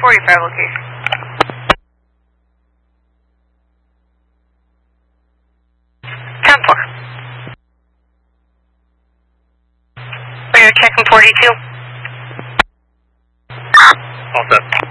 45 location. We are checking 42. All set.